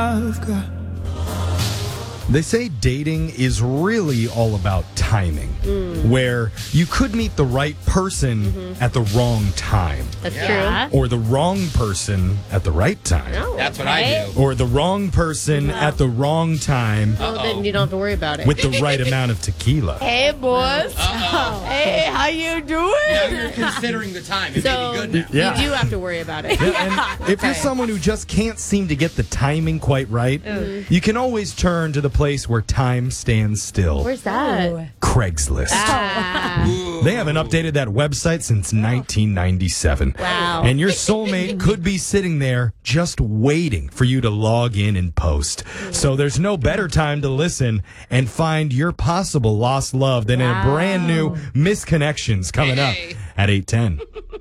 They say dating is really all about timing, where you could meet the right person at the wrong time, That's Yeah. or the wrong person at the right time, true. That's what I do. or the wrong person at the wrong time Well, then you don't have to worry about it. with the right amount of tequila. Hey, boys. Uh-oh. Hey, how you doing? Now you're considering the time. It So may be good now. Yeah. you do have to worry about it. Yeah, and if you're someone who just can't seem to get the timing quite right, you can always turn to the place where time stands still. Where's that? Craigslist. They haven't updated that website since 1997. Wow. And your soulmate could be sitting there just waiting for you to log in and post. So there's no better time to listen and find your possible lost love than in a brand new Misconnections coming up Hey. at 8:10.